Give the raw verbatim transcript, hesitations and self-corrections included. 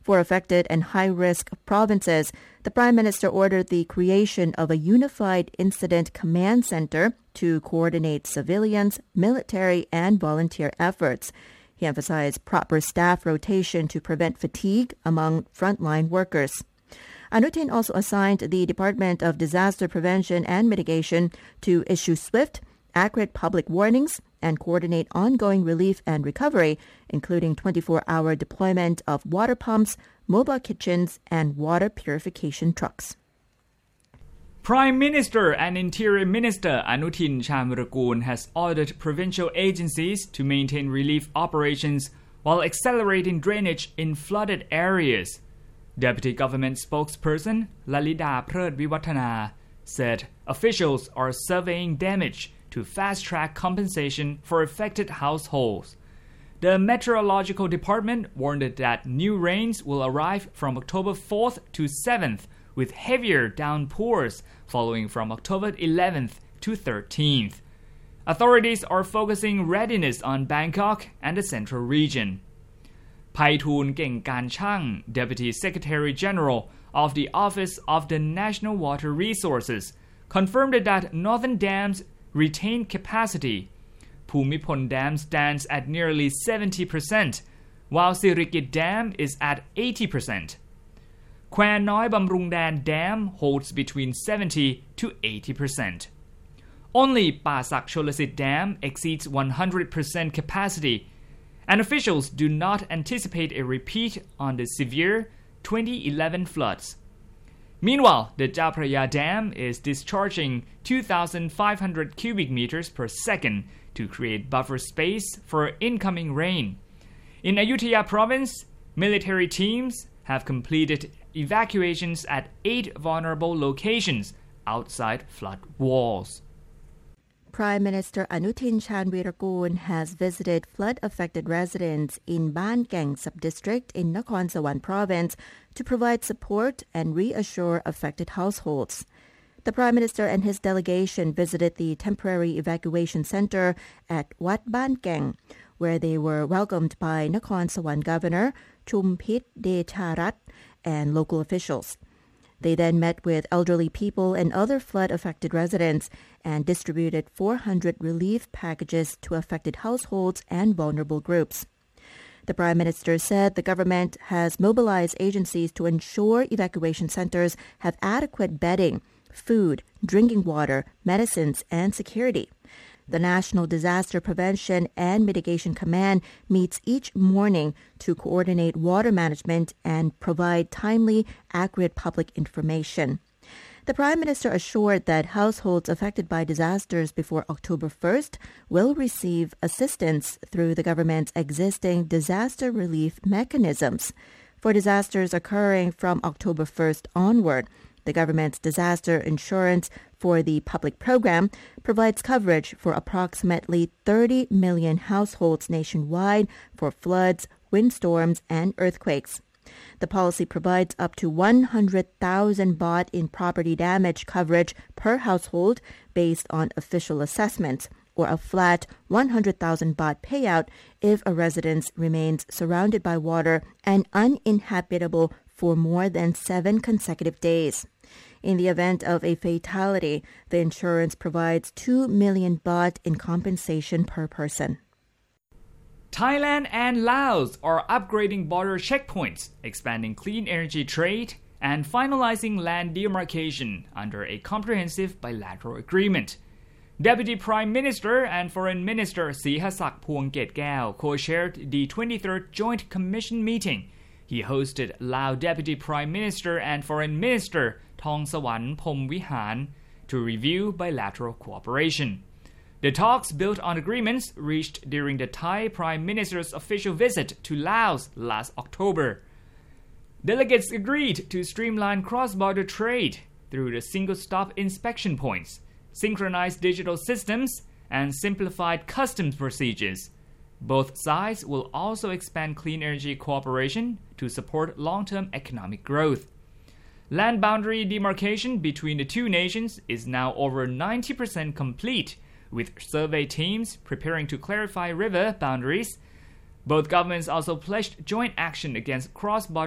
For affected and high-risk provinces, the Prime Minister ordered the creation of a unified incident command center to coordinate civilians, military, and volunteer efforts. He emphasized proper staff rotation to prevent fatigue among frontline workers. Anutin also assigned the Department of Disaster Prevention and Mitigation to issue swift, accurate public warnings and coordinate ongoing relief and recovery, including twenty-four hour deployment of water pumps, mobile kitchens, and water purification trucks. Prime Minister and Interior Minister Anutin Charnvirakul has ordered provincial agencies to maintain relief operations while accelerating drainage in flooded areas. Deputy Government spokesperson Lalida Phreut Viwathana said officials are surveying damage to fast-track compensation for affected households. The Meteorological Department warned that new rains will arrive from October fourth to seventh, with heavier downpours following from October eleventh to thirteenth. Authorities are focusing readiness on Bangkok and the central region. Paithun Kengkanchang, Deputy Secretary General of the Office of the National Water Resources, confirmed that northern dams retain capacity. Bhumipol Dam stands at nearly seventy percent, while Sirikit Dam is at eighty percent. Khwaen Noi Bamrungdan Dam holds between seventy to eighty percent. Only Pasak Cholasit Dam exceeds one hundred percent capacity, and officials do not anticipate a repeat on the severe twenty eleven floods. Meanwhile, the Chao Phraya Dam is discharging two thousand five hundred cubic meters per second to create buffer space for incoming rain. In Ayutthaya Province, military teams have completed evacuations at eight vulnerable locations outside flood walls. Prime Minister Anutin Charnvirakul has visited flood-affected residents in Ban Keng Subdistrict in Nakhon Sawan Province to provide support and reassure affected households. The Prime Minister and his delegation visited the temporary evacuation center at Wat Ban Keng, where they were welcomed by Nakhon Sawan Governor Chumpit Decharat and local officials. They then met with elderly people and other flood-affected residents and distributed four hundred relief packages to affected households and vulnerable groups. The Prime Minister said the government has mobilized agencies to ensure evacuation centers have adequate bedding, food, drinking water, medicines, and security. The National Disaster Prevention and Mitigation Command meets each morning to coordinate water management and provide timely, accurate public information. The Prime Minister assured that households affected by disasters before October first will receive assistance through the government's existing disaster relief mechanisms. For disasters occurring from October first onward, the government's disaster insurance for the public program provides coverage for approximately thirty million households nationwide for floods, windstorms, and earthquakes. The policy provides up to one hundred thousand baht in property damage coverage per household based on official assessments, or a flat one hundred thousand baht payout if a residence remains surrounded by water and uninhabitable for more than seven consecutive days. In the event of a fatality, the insurance provides two million baht in compensation per person. Thailand and Laos are upgrading border checkpoints, expanding clean energy trade, and finalizing land demarcation under a comprehensive bilateral agreement. Deputy Prime Minister and Foreign Minister Sihasak Phuongketkaew co-chaired the twenty-third Joint Commission meeting. He hosted Lao Deputy Prime Minister and Foreign Minister Thongsawan Phomvihan to review bilateral cooperation. The talks built on agreements reached during the Thai Prime Minister's official visit to Laos last October. Delegates agreed to streamline cross-border trade through the single-stop inspection points, synchronized digital systems, and simplified customs procedures. Both sides will also expand clean energy cooperation to support long-term economic growth. Land boundary demarcation between the two nations is now over ninety percent complete, with survey teams preparing to clarify river boundaries. Both governments also pledged joint action against cross-border